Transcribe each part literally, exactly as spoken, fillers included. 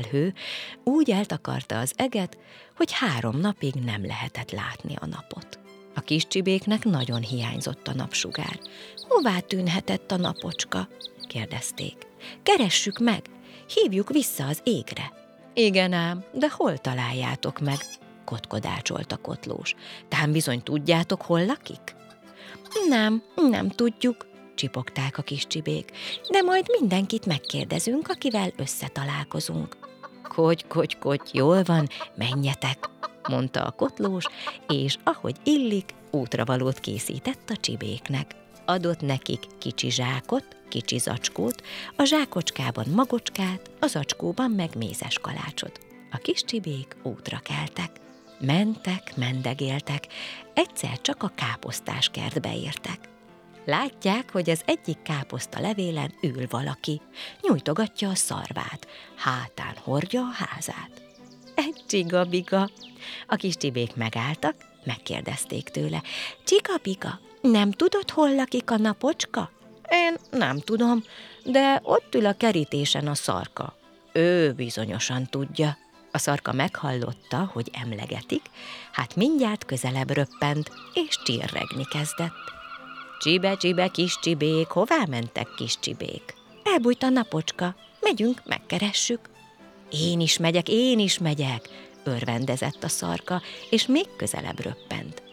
felhő úgy eltakarta az eget, hogy három napig nem lehetett látni a napot. A kis csibéknek nagyon hiányzott a napsugár. Hová tűnhetett a napocska? Kérdezték. Keressük meg, hívjuk vissza az égre. Igen ám, de hol találjátok meg? Kotkodácsolt a kotlós. Tán bizony tudjátok, hol lakik? Nem, nem tudjuk, csipogták a kis csibék, de majd mindenkit megkérdezünk, akivel összetalálkozunk. Koty, koty, koty, jól van, menjetek, mondta a kotlós, és ahogy illik, útravalót készített a csibéknek. Adott nekik kicsi zsákot, kicsi zacskót, a zsákocskában magocskát, a zacskóban meg mézes kalácsot. A kis csibék útra keltek. Mentek, mendegéltek, egyszer csak a káposztás kertbe értek. Látják, hogy az egyik káposzta levélen ül valaki, nyújtogatja a szarvát, hátán hordja a házát. Egy csigabiga. A kis csibék megálltak, megkérdezték tőle. Csigabiga, nem tudod, hol lakik a napocska? Én nem tudom, de ott ül a kerítésen a szarka. Ő bizonyosan tudja. A szarka meghallotta, hogy emlegetik, hát mindjárt közelebb röppent, és csirregni kezdett. Csibe, csibe, kis csibék, hová mentek, kis csibék? Elbújt a napocska, megyünk, megkeressük. Én is megyek, én is megyek, örvendezett a szarka, és még közelebb röppent.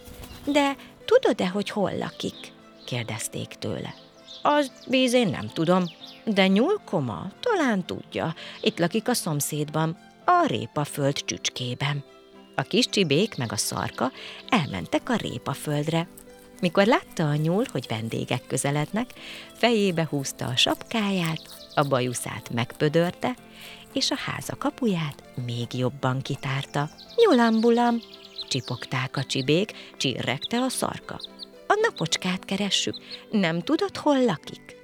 De tudod-e, hogy hol lakik? Kérdezték tőle. Az bíz, én nem tudom, de nyúlkoma talán tudja, itt lakik a szomszédban, a répaföld csücskében. A kis csibék meg a szarka elmentek a répaföldre. Mikor látta a nyúl, hogy vendégek közelednek, fejébe húzta a sapkáját, a bajuszát megpödörte, és a háza kapuját még jobban kitárta. Nyulambulam, csipogták a csibék, csirregte a szarka. A napocskát keressük, nem tudod, hol lakik?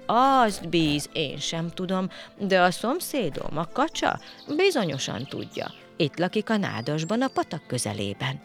Azt bíz, én sem tudom, de a szomszédom, a kacsa, bizonyosan tudja. Itt lakik a nádasban, a patak közelében.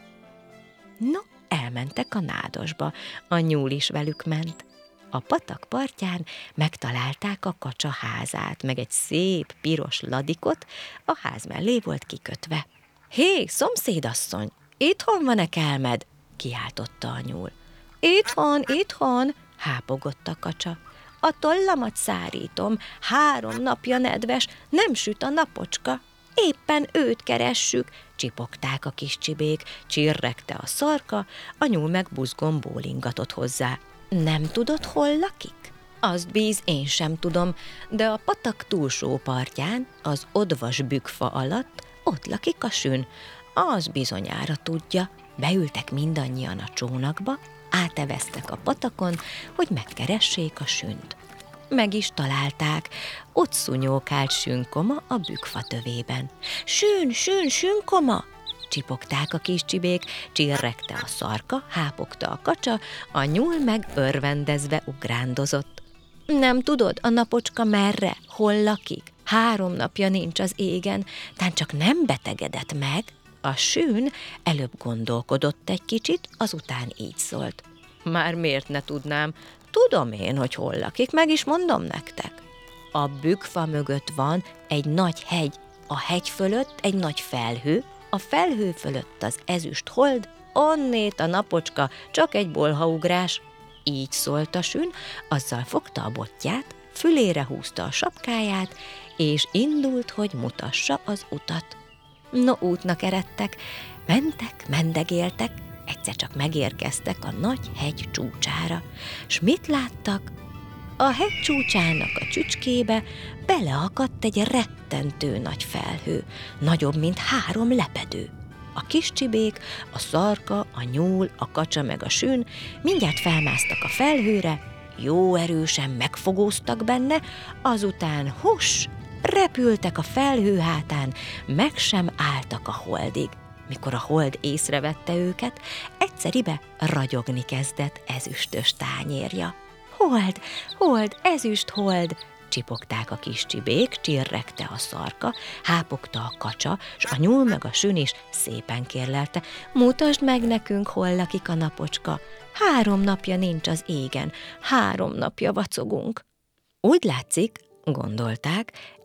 No, elmentek a nádasba, a nyúl is velük ment. A patak partján megtalálták a kacsa házát, meg egy szép piros ladikot, a ház mellé volt kikötve. Hé, szomszédasszony, itthon van-e kelmed? Kiáltotta a nyúl. Itthon, itthon, hápogott a kacsa. A tollamat szárítom, három napja nedves, nem süt a napocska. Éppen őt keressük, csipogták a kis csibék, csirregte a szarka, a nyúl meg buzgón bólingatott hozzá. Nem tudod, hol lakik? Azt bíz, én sem tudom, de a patak túlsó partján, az odvas bükkfa alatt, ott lakik a sün. Az bizonyára tudja. Beültek mindannyian a csónakba, áteveztek a patakon, hogy megkeressék a sünt. Meg is találták, ott szunyókált sünkoma a bükkfa tövében. Sün, sün, sünkoma! Csipogták a kis csibék, csirregte a szarka, hápogta a kacsa, a nyúl meg örvendezve ugrándozott. Nem tudod, a napocska merre, hol lakik? Három napja nincs az égen, tán csak nem betegedett meg? A sün előbb gondolkodott egy kicsit, azután így szólt. Már miért ne tudnám? Tudom én, hogy hol lakik, meg is mondom nektek. A bükkfa mögött van egy nagy hegy, a hegy fölött egy nagy felhő, a felhő fölött az ezüst hold, onnét a napocska csak egy bolhaugrás. Így szólt a sün, azzal fogta a botját, fülére húzta a sapkáját, és indult, hogy mutassa az utat. No, útnak eredtek, mentek, mendegéltek, egyszer csak megérkeztek a nagy hegy csúcsára. S mit láttak? A hegy csúcsának a csücskébe beleakadt egy rettentő nagy felhő, nagyobb, mint három lepedő. A kis csibék, a szarka, a nyúl, a kacsa meg a sün mindjárt felmásztak a felhőre, jó erősen megfogóztak benne, azután huss, repültek a felhő hátán, meg sem álltak a holdig. Mikor a hold észrevette őket, egyszeribe ragyogni kezdett ezüstös tányérja. Hold, hold, ezüst hold, csipogták a kis csibék, csirregte a szarka, hápogta a kacsa, s a nyúl meg a sün is szépen kérlelte, mutasd meg nekünk, hol lakik a napocska. Három napja nincs az égen, három napja vacogunk. Úgy látszik, gondolták,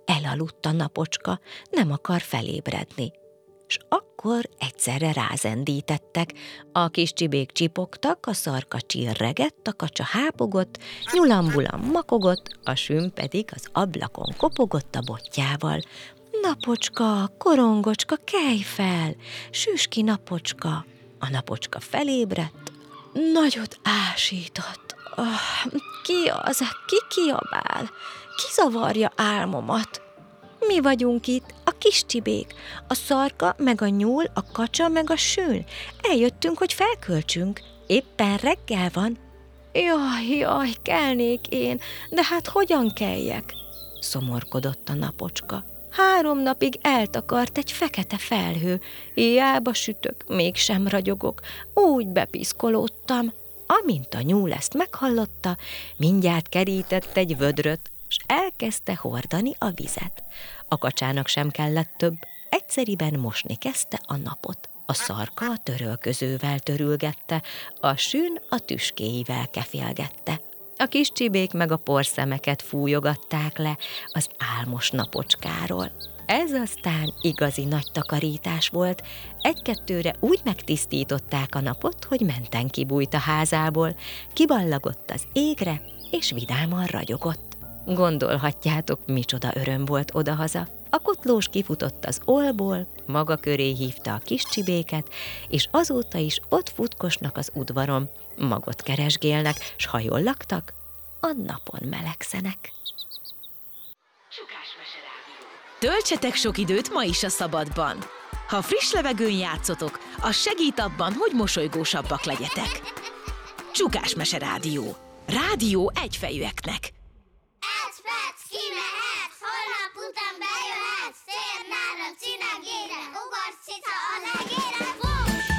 elaludt a napocska, nem akar felébredni. S akkor egyszerre rázendítettek, a kis csibék csipogtak, a szarka csirregett, a kacsa hápogott, nyulambulam makogott, a sün pedig az ablakon kopogott a botjával. Napocska, korongocska, kelj fel! Süss ki, napocska! A napocska felébredt, nagyot ásított. Oh, ki az? Ki kiabál? Ki zavarja álmomat? Mi vagyunk itt, a kis csibék, a szarka, meg a nyúl, a kacsa, meg a sün. Eljöttünk, hogy felköltsünk. Éppen reggel van. Jaj, jaj, kelnék én, de hát hogyan keljek? Szomorkodott a napocska. Három napig eltakart egy fekete felhő. Hiába sütök, mégsem ragyogok. Úgy bepiszkolódtam. Amint a nyúl ezt meghallotta, mindjárt kerített egy vödröt, s elkezdte hordani a vizet. A kacsának sem kellett több, egyszeriben mosni kezdte a napot. A szarka a törölközővel törülgette, a sün a tüskéivel kefélgette. A kis csibék meg a porszemeket fújogatták le az álmos napocskáról. Ez aztán igazi nagy takarítás volt, egy-kettőre úgy megtisztították a napot, hogy menten kibújt a házából, kiballagott az égre, és vidáman ragyogott. Gondolhatjátok, micsoda öröm volt odahaza. A kotlós kifutott az ollból, maga köré hívta a kis csibéket, és azóta is ott futkosnak az udvaron, magot keresgélnek, s ha jól laktak, a napon melegszenek. Töltsetek sok időt ma is a szabadban. Ha friss levegőn játszotok, az segít abban, hogy mosolygósabbak legyetek. Csukásmese Rádió. Rádió egyfejűeknek.